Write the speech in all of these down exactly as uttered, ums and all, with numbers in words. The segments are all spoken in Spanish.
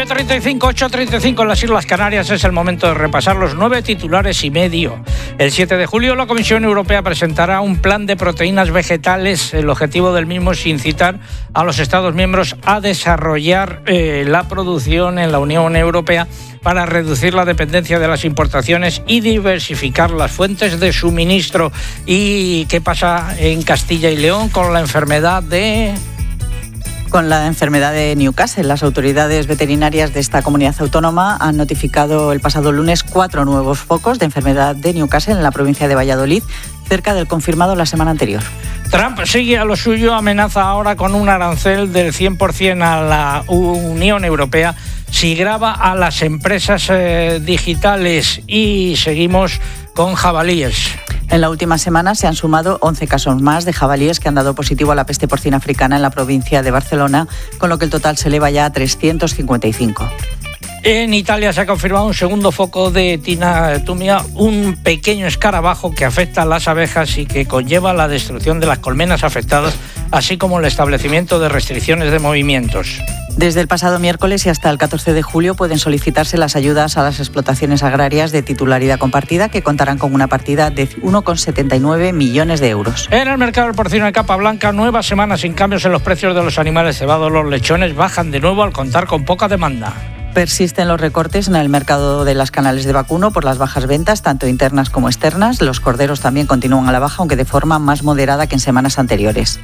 nueve treinta y cinco, ocho treinta y cinco en las Islas Canarias. Es el momento de repasar los nueve titulares y medio. El siete de julio la Comisión Europea presentará un plan de proteínas vegetales. El objetivo del mismo es incitar a los Estados miembros a desarrollar eh, la producción en la Unión Europea para reducir la dependencia de las importaciones y diversificar las fuentes de suministro. ¿Y qué pasa en Castilla y León con la enfermedad de...? Con la enfermedad de Newcastle, las autoridades veterinarias de esta comunidad autónoma han notificado el pasado lunes cuatro nuevos focos de enfermedad de Newcastle en la provincia de Valladolid, cerca del confirmado la semana anterior. Trump sigue a lo suyo, amenaza ahora con un arancel del cien por ciento a la Unión Europea si grava a las empresas eh, digitales. Y seguimos con jabalíes. En la última semana se han sumado once casos más de jabalíes que han dado positivo a la peste porcina africana en la provincia de Barcelona, con lo que el total se eleva ya a trescientos cincuenta y cinco. En Italia se ha confirmado un segundo foco de Tina tumia, un pequeño escarabajo que afecta a las abejas y que conlleva la destrucción de las colmenas afectadas, así como el establecimiento de restricciones de movimientos. Desde el pasado miércoles y hasta el catorce de julio pueden solicitarse las ayudas a las explotaciones agrarias de titularidad compartida, que contarán con una partida de uno coma setenta y nueve millones de euros. En el mercado del porcino de capa blanca, nuevas semanas sin cambios en los precios de los animales cebados. Los lechones bajan de nuevo al contar con poca demanda. Persisten los recortes en el mercado de las canales de vacuno por las bajas ventas, tanto internas como externas. Los corderos también continúan a la baja, aunque de forma más moderada que en semanas anteriores.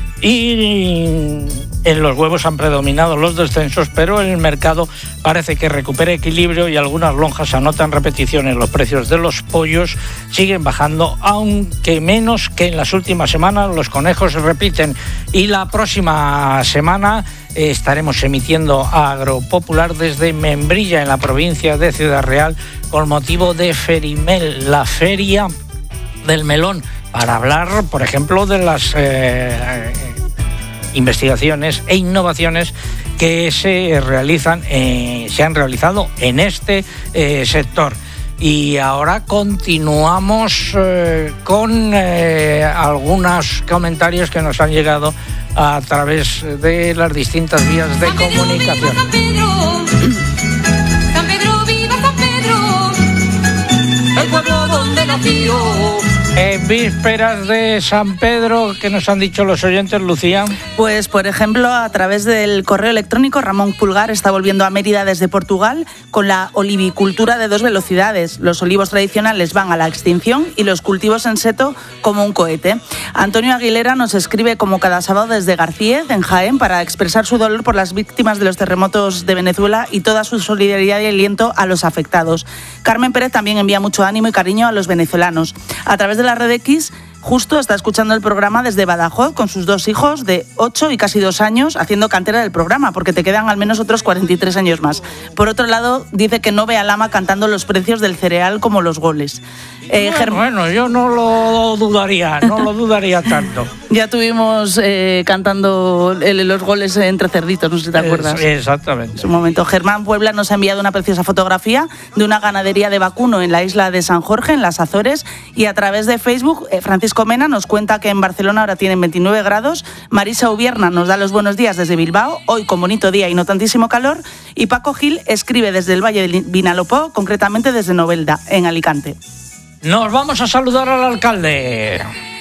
Y en los huevos han predominado los descensos, pero el mercado parece que recupera equilibrio y algunas lonjas anotan repeticiones. Los precios de los pollos siguen bajando, aunque menos que en las últimas semanas. Los conejos repiten. Y la próxima semana eh, estaremos emitiendo Agropopular desde Membrilla, en la provincia de Ciudad Real, con motivo de Ferimel, la feria del melón, para hablar, por ejemplo, de las eh, investigaciones e innovaciones que se realizan, eh, se han realizado en este eh, sector. Y ahora continuamos eh, con eh, algunos comentarios que nos han llegado a través de las distintas vías de comunicación. San Pedro, San Pedro, viva San Pedro, el pueblo donde nació. En vísperas de San Pedro, ¿qué nos han dicho los oyentes, Lucía? Pues, por ejemplo, a través del correo electrónico, Ramón Pulgar está volviendo a Mérida desde Portugal con la olivicultura de dos velocidades. Los olivos tradicionales van a la extinción y los cultivos en seto como un cohete. Antonio Aguilera nos escribe como cada sábado desde García, en Jaén, para expresar su dolor por las víctimas de los terremotos de Venezuela y toda su solidaridad y aliento a los afectados. Carmen Pérez también envía mucho ánimo y cariño a los venezolanos. A través de la red X, justo está escuchando el programa desde Badajoz con sus dos hijos de ocho y casi dos años haciendo cantera del programa, porque te quedan al menos otros cuarenta y tres años más. Por otro lado, dice que no ve a Lama cantando los precios del cereal como los goles. Eh, bueno, Germ... bueno, yo no lo dudaría, no lo dudaría tanto. Ya tuvimos eh, cantando el, los goles entre cerditos, no sé si te acuerdas. Es, exactamente. Es un momento. Germán Puebla nos ha enviado una preciosa fotografía de una ganadería de vacuno en la isla de San Jorge, en las Azores, y a través de Facebook, eh, Francisco Mena nos cuenta que en Barcelona ahora tienen veintinueve grados, Marisa Ubierna nos da los buenos días desde Bilbao, hoy con bonito día y no tantísimo calor, y Paco Gil escribe desde el Valle del Vinalopó, concretamente desde Novelda, en Alicante. Nos vamos a saludar al alcalde.